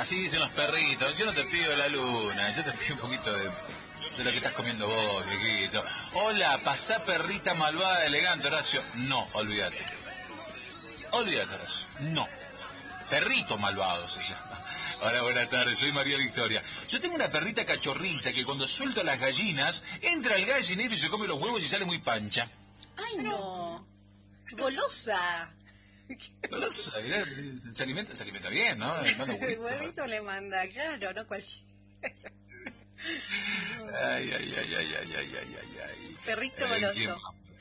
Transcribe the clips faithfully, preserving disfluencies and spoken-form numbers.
Así dicen los perritos. Yo no te pido la luna, yo te pido un poquito de, de lo que estás comiendo vos, viejito. Hola, pasá perrita malvada, elegante, Horacio. No, olvídate. Olvídate, Horacio. No. Perrito malvado se llama. Hola, buenas tardes, soy María Victoria. Yo tengo una perrita cachorrita que cuando suelto a las gallinas, entra al gallinero y se come los huevos y sale muy pancha. ¡Ay, no! ¡Golosa! Golosa, mirá, se alimenta, se alimenta bien, ¿no? El huevito le manda, claro, no cualquiera. Ay, ay, ay, ay, ay, ay, ay, ay, ay. Perrito goloso.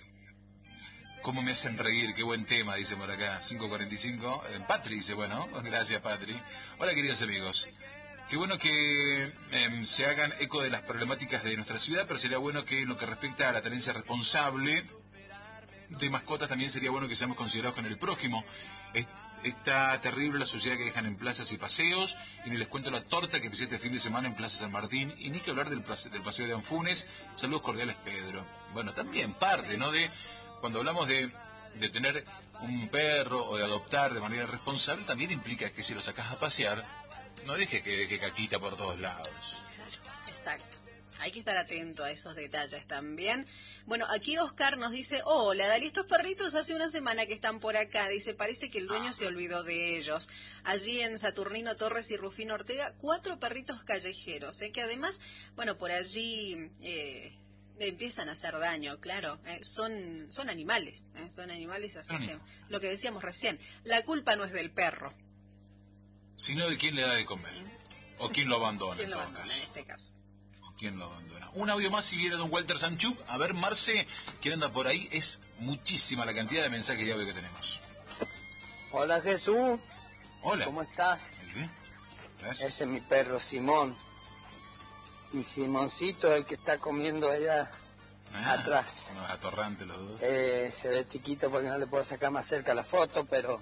¿Cómo me hacen reír? Qué buen tema, dice por acá, cinco cuarenta y cinco. Eh, Patri dice, bueno, gracias Patri. Hola queridos amigos. Qué bueno que eh, se hagan eco de las problemáticas de nuestra ciudad, pero sería bueno que en lo que respecta a la tenencia responsable de mascotas también sería bueno que seamos considerados con el prójimo. Es, está terrible la suciedad que dejan en plazas y paseos, y ni les cuento la torta que pisé este fin de semana en Plaza San Martín, y ni que hablar del, del paseo de Anfunes. Saludos cordiales, Pedro. Bueno, también parte, ¿no?, de... Cuando hablamos de, de tener un perro o de adoptar de manera responsable, también implica que si lo sacas a pasear, no deje que deje caquita por todos lados. Exacto. Hay que estar atento a esos detalles también. Bueno, aquí Oscar nos dice, hola, Dalí, estos perritos hace una semana que están por acá. Dice, parece que el dueño se olvidó de ellos. Allí en Saturnino Torres y Rufino Ortega, cuatro perritos callejeros. ¿eh? Que además, bueno, por allí... Eh, empiezan a hacer daño, claro, eh, son son animales, eh, son animales, así que lo que decíamos recién, la culpa no es del perro, sino de quién le da de comer, o quién lo abandona, ¿Quién en lo todo abandona caso. en este caso? O quién lo abandona. Un audio más si viene don Walter Sanchuk. A ver, Marce, ¿quién anda por ahí? Es muchísima la cantidad de mensajes de audio que tenemos. Hola Jesús. Hola. ¿Cómo estás? Muy bien. Gracias. Ese es mi perro Simón. Y Simoncito es el que está comiendo allá ah, atrás. Unos atorrantes los dos. Eh, se ve chiquito porque no le puedo sacar más cerca la foto, pero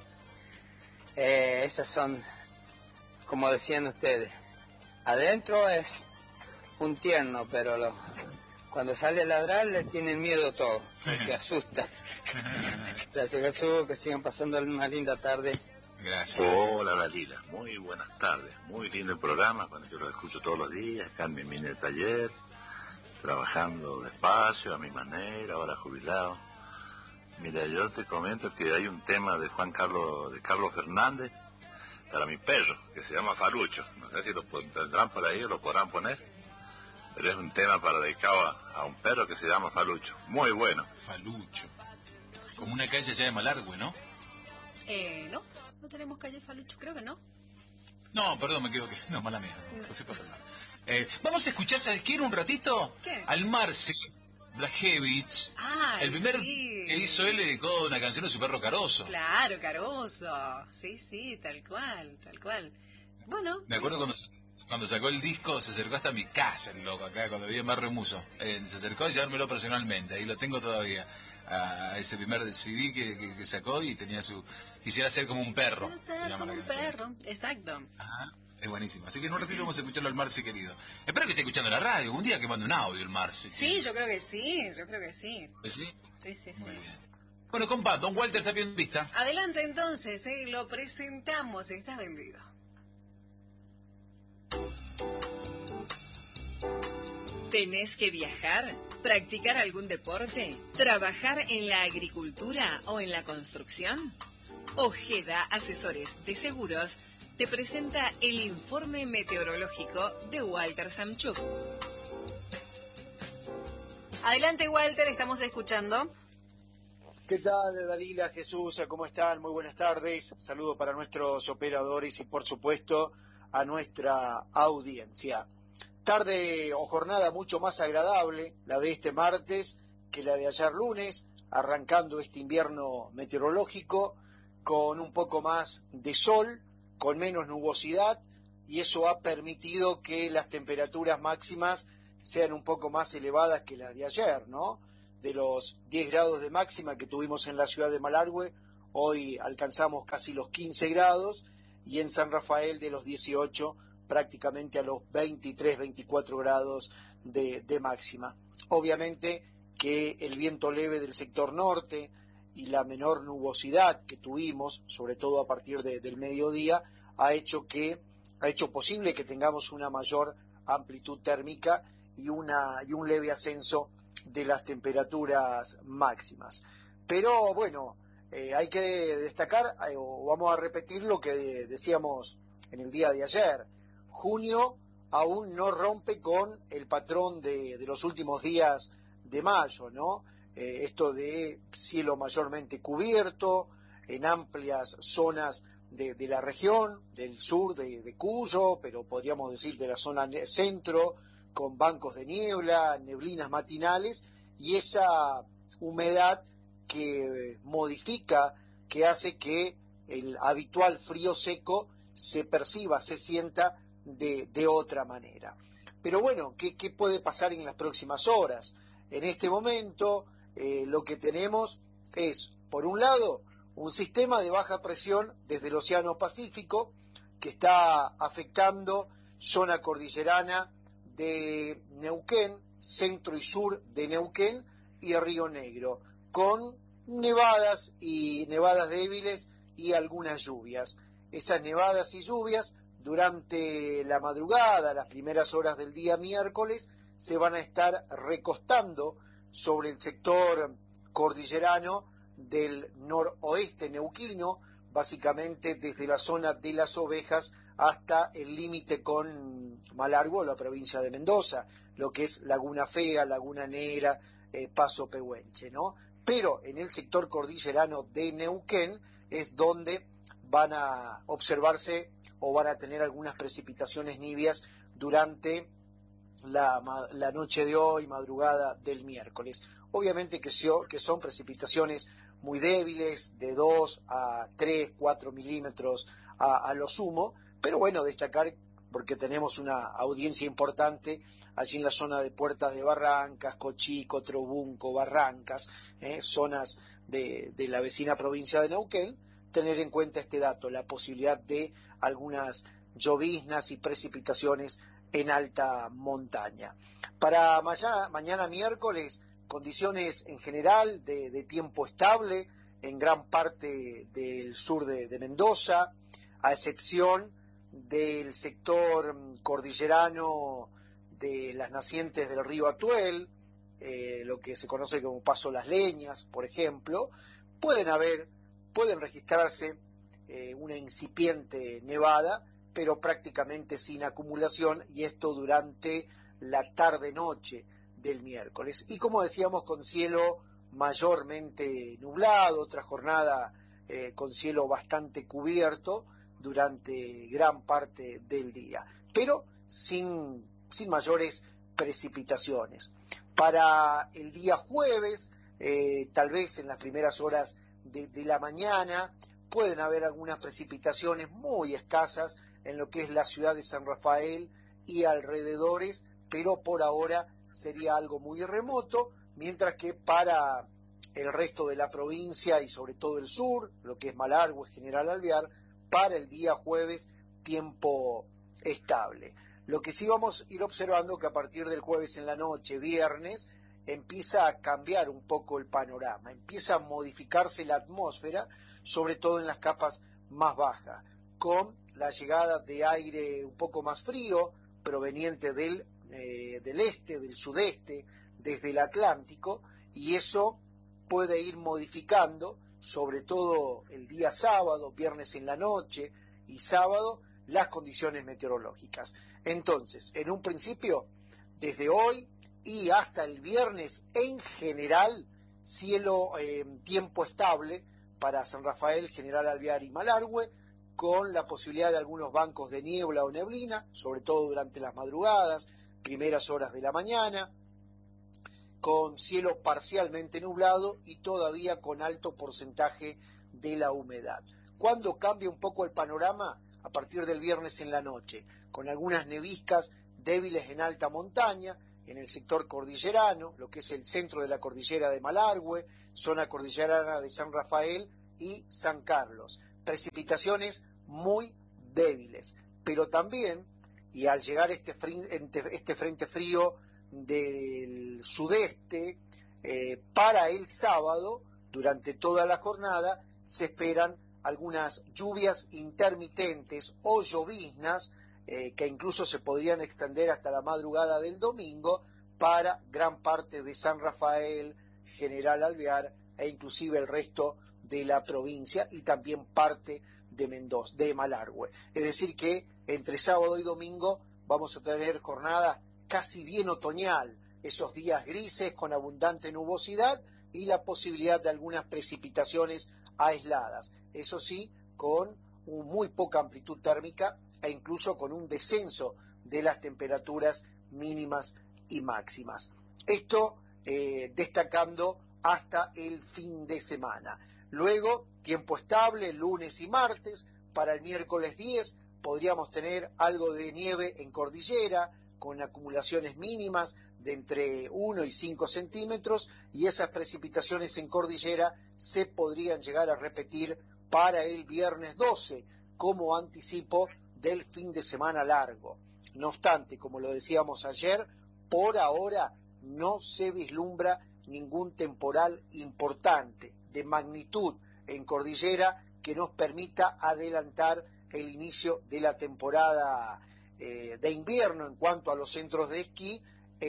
eh, esas son, como decían ustedes, adentro es un tierno, pero lo, cuando sale a ladrar le tienen miedo todo, porque asusta. Gracias Jesús, que sigan pasando una linda tarde. Gracias. Hola Dalila, muy buenas tardes, muy lindo el programa, cuando yo lo escucho todos los días, acá en mi mini de taller, trabajando despacio, a mi manera, ahora jubilado. Mira, yo te comento que hay un tema de Juan Carlos, de Carlos Fernández, para mi perro, que se llama Falucho, no sé si lo tendrán por ahí o lo podrán poner, pero es un tema para dedicado a, a un perro que se llama Falucho, muy bueno. Falucho, como una calle se llama Malargüe, ¿no? Eh, no. ¿No tenemos calle Falucho? Creo que no. No, perdón, me equivoqué. No, mala mía. No, fui para otro lado. Eh, vamos a escuchar, ¿sabes qué? Un ratito. ¿Qué? Al Marce Blajevich. Ay, el primer sí. que hizo él le dedicó una canción a su perro Caroso. Claro, Caroso. Sí, sí, tal cual, tal cual. Bueno. Me acuerdo cuando, cuando sacó el disco, se acercó hasta mi casa, el loco, acá, cuando vivía en Barrio Muso. Eh, se acercó a llevármelo personalmente, ahí lo tengo todavía. A ese primer C D que, que, que sacó y tenía su... Quisiera ser como un perro. Ser Se llama como la un canción. perro, exacto. Ajá, es buenísimo. Así que en un ratito vamos a escucharlo al Marce querido. Espero que esté escuchando la radio. Un día que mande un audio el Marce. Sí, tío. yo creo que sí, yo creo que sí. ¿Pues sí? Sí, sí, Muy sí. bien. Bueno, compa, don Walter está bien vista. Adelante entonces, eh, lo presentamos, está vendido. ¿Tenés que viajar? ¿Practicar algún deporte? ¿Trabajar en la agricultura o en la construcción? Ojeda Asesores de Seguros te presenta el informe meteorológico de Walter Samchuk. Adelante, Walter, estamos escuchando. ¿Qué tal, Dalila, Jesús? ¿Cómo están? Muy buenas tardes. Saludo para nuestros operadores y, por supuesto, a nuestra audiencia. Tarde o jornada mucho más agradable, la de este martes, que la de ayer lunes, arrancando este invierno meteorológico con un poco más de sol, con menos nubosidad, y eso ha permitido que las temperaturas máximas sean un poco más elevadas que las de ayer, ¿no? De los diez grados de máxima que tuvimos en la ciudad de Malargüe, hoy alcanzamos casi los quince grados, y en San Rafael de los dieciocho prácticamente a los veintitrés, veinticuatro grados de, de máxima. Obviamente que el viento leve del sector norte y la menor nubosidad que tuvimos, sobre todo a partir de, del mediodía, ha hecho que ha hecho posible que tengamos una mayor amplitud térmica y, una, y un leve ascenso de las temperaturas máximas. Pero bueno, eh, hay que destacar, eh, o vamos a repetir lo que de, decíamos en el día de ayer. Junio aún no rompe con el patrón de, de los últimos días de mayo, ¿no? Eh, esto de cielo mayormente cubierto en amplias zonas de, de la región, del sur de, de Cuyo, pero podríamos decir de la zona centro, con bancos de niebla, neblinas matinales, y esa humedad que modifica, que hace que el habitual frío seco se perciba, se sienta de, de otra manera. Pero bueno, ¿qué, qué puede pasar en las próximas horas? En este momento eh, lo que tenemos es, por un lado, un sistema de baja presión desde el Océano Pacífico que está afectando zona cordillerana de Neuquén, centro y sur de Neuquén y Río Negro, con nevadas y nevadas débiles y algunas lluvias. Esas nevadas y lluvias durante la madrugada, las primeras horas del día miércoles, se van a estar recostando sobre el sector cordillerano del noroeste neuquino, básicamente desde la zona de Las Ovejas hasta el límite con Malargüe, la provincia de Mendoza, lo que es Laguna Fea, Laguna Negra, eh, Paso Pehuenche, ¿no? Pero en el sector cordillerano de Neuquén es donde van a observarse o van a tener algunas precipitaciones nivias durante la, la noche de hoy, madrugada del miércoles. Obviamente que, so, que son precipitaciones muy débiles, de dos a tres, cuatro milímetros a, a lo sumo, pero bueno, destacar porque tenemos una audiencia importante allí en la zona de Puertas de Barrancas, Cochico, Trobunco, Barrancas, eh, zonas de, de la vecina provincia de Neuquén, tener en cuenta este dato, la posibilidad de algunas lloviznas y precipitaciones en alta montaña. Para mañana, mañana miércoles, condiciones en general de, de tiempo estable en gran parte del sur de, de Mendoza, a excepción del sector cordillerano de las nacientes del río Atuel, eh, lo que se conoce como Paso Las Leñas, por ejemplo. Pueden haber, pueden registrarse eh, una incipiente nevada, pero prácticamente sin acumulación, y esto durante la tarde-noche del miércoles. Y como decíamos, con cielo mayormente nublado, otra jornada eh, con cielo bastante cubierto durante gran parte del día, pero sin, sin mayores precipitaciones. Para el día jueves, eh, tal vez en las primeras horas de, de la mañana, pueden haber algunas precipitaciones muy escasas en lo que es la ciudad de San Rafael y alrededores, pero por ahora sería algo muy remoto, mientras que para el resto de la provincia y sobre todo el sur, lo que es Malargüe, General Alvear, para el día jueves tiempo estable. Lo que sí vamos a ir observando que a partir del jueves en la noche, viernes, empieza a cambiar un poco el panorama, empieza a modificarse la atmósfera, sobre todo en las capas más bajas, con la llegada de aire un poco más frío, proveniente del, eh, del este, del sudeste, desde el Atlántico, y eso puede ir modificando, sobre todo el día sábado, viernes en la noche y sábado, las condiciones meteorológicas. Entonces, en un principio, desde hoy y hasta el viernes, en general, cielo, eh, tiempo estable para San Rafael, General Alvear y Malargüe, con la posibilidad de algunos bancos de niebla o neblina, sobre todo durante las madrugadas, primeras horas de la mañana, con cielo parcialmente nublado y todavía con alto porcentaje de la humedad. ¿Cuándo cambia un poco el panorama? A partir del viernes en la noche, con algunas neviscas débiles en alta montaña, en el sector cordillerano, lo que es el centro de la cordillera de Malargüe, zona cordillerana de San Rafael y San Carlos. Precipitaciones muy débiles, pero también, y al llegar este, este frente frío del sudeste, eh, para el sábado, durante toda la jornada, se esperan algunas lluvias intermitentes o lloviznas eh, que incluso se podrían extender hasta la madrugada del domingo para gran parte de San Rafael, General Alvear e inclusive el resto de la provincia y también parte de Mendoza, de Malargüe. Es decir que entre sábado y domingo vamos a tener jornada casi bien otoñal, esos días grises con abundante nubosidad y la posibilidad de algunas precipitaciones aisladas, eso sí, con un muy poca amplitud térmica e incluso con un descenso de las temperaturas mínimas y máximas. Esto eh, destacando hasta el fin de semana. Luego, tiempo estable, lunes y martes. Para el miércoles diez podríamos tener algo de nieve en cordillera, con acumulaciones mínimas de entre uno y cinco centímetros, y esas precipitaciones en cordillera se podrían llegar a repetir para el viernes doce, como anticipo del fin de semana largo. No obstante, como lo decíamos ayer, por ahora no se vislumbra ningún temporal importante de magnitud en cordillera que nos permita adelantar el inicio de la temporada eh, de invierno en cuanto a los centros de esquí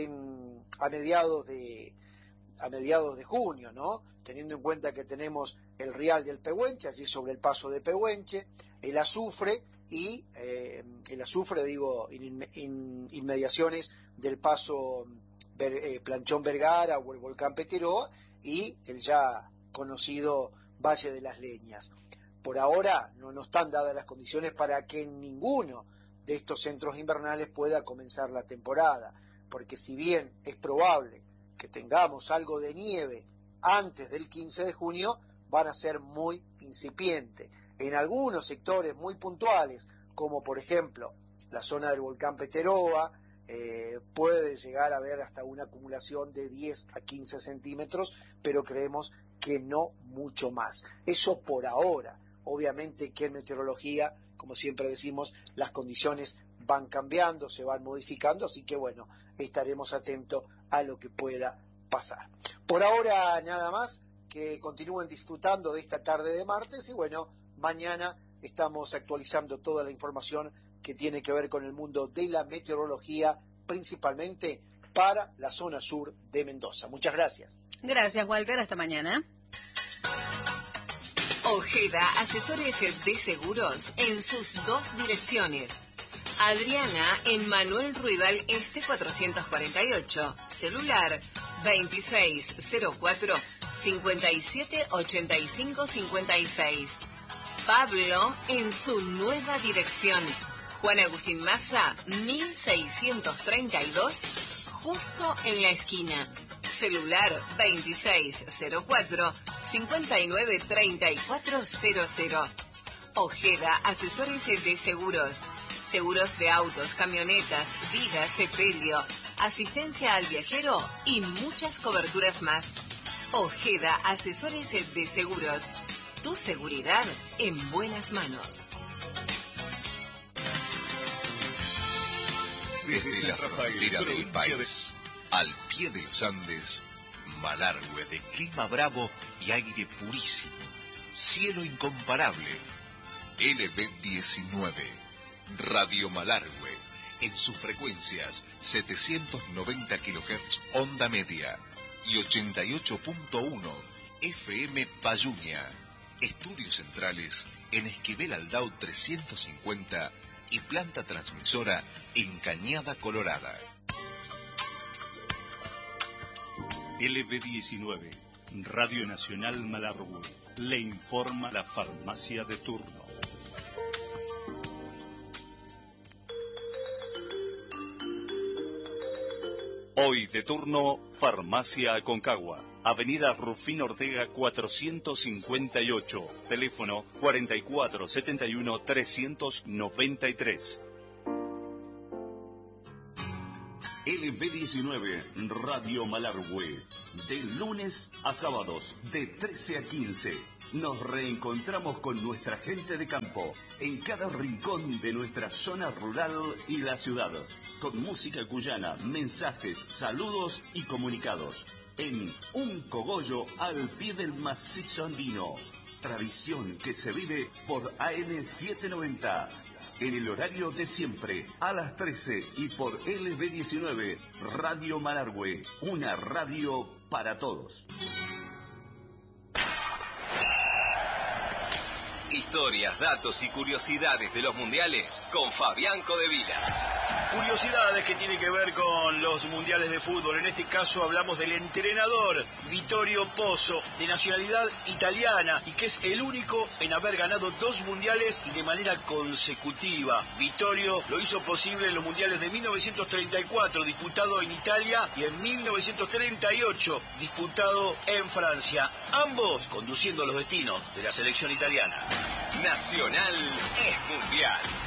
en, a mediados de a mediados de junio, ¿no? Teniendo en cuenta que tenemos el Rial del Pehuenche, allí sobre el paso de Pehuenche, el Azufre y eh, el Azufre, digo, in, in, inmediaciones del paso Ver, eh, Planchón Vergara o el volcán Peteroa y el ya conocido Valle de las Leñas. Por ahora no nos están dadas las condiciones para que en ninguno de estos centros invernales pueda comenzar la temporada, porque si bien es probable que tengamos algo de nieve antes del quince de junio, van a ser muy incipientes. En algunos sectores muy puntuales, como por ejemplo la zona del volcán Peteroa, eh, puede llegar a haber hasta una acumulación de diez a quince centímetros, pero creemos que no mucho más. Eso por ahora. Obviamente que en meteorología, como siempre decimos, las condiciones van cambiando, se van modificando, así que bueno, estaremos atentos a lo que pueda pasar. Por ahora nada más, que continúen disfrutando de esta tarde de martes y bueno, mañana estamos actualizando toda la información que tiene que ver con el mundo de la meteorología, principalmente para la zona sur de Mendoza. Muchas gracias. Gracias, Walter. Hasta mañana. Ojeda, asesores de seguros en sus dos direcciones. Adriana en Manuel Ruibal Este cuatrocientos cuarenta y ocho, celular veintiséis cero cuatro, cincuenta y siete ochenta y cinco cincuenta y seis. Pablo en su nueva dirección, Juan Agustín Maza mil seiscientos treinta y dos, justo en la esquina. Celular veintiséis cero cuatro, cincuenta y nueve treinta y cuatro cero cero. Ojeda, asesores de seguros. Seguros de autos, camionetas, vida, sepelio, asistencia al viajero y muchas coberturas más. Ojeda, asesores de seguros. Tu seguridad en buenas manos. Desde la frontera del país, al pie de los Andes, Malargüe de clima bravo y aire purísimo, cielo incomparable. L B diecinueve, Radio Malargüe, en sus frecuencias setecientos noventa kilohertz onda media y ochenta y ocho punto uno F M Payuña. Estudios centrales en Esquivel Aldao trescientos cincuenta y planta transmisora en Cañada Colorada. L B diecinueve, Radio Nacional Malargüe, le informa la farmacia de turno. Hoy de turno, Farmacia Aconcagua, Avenida Rufín Ortega cuatrocientos cincuenta y ocho, teléfono cuarenta y cuatro setenta y uno trescientos noventa y tres. L B diecinueve, Radio Malargüe, de lunes a sábados, de trece a quince. Nos reencontramos con nuestra gente de campo, en cada rincón de nuestra zona rural y la ciudad, con música cuyana, mensajes, saludos y comunicados, en un cogollo al pie del macizo andino. Tradición que se vive por A M setecientos noventa. en el horario de siempre, a las trece y por L B diecinueve, Radio Malargüe, una radio para todos. Historias, datos y curiosidades de los mundiales con Fabián Codevila. Curiosidades que tienen que ver con los mundiales de fútbol. En este caso hablamos del entrenador Vittorio Pozzo, de nacionalidad italiana, y que es el único en haber ganado dos mundiales y de manera consecutiva. Vittorio lo hizo posible en los mundiales de mil novecientos treinta y cuatro, disputado en Italia, y en mil novecientos treinta y ocho, disputado en Francia, ambos conduciendo los destinos de la selección italiana. Nacional es mundial.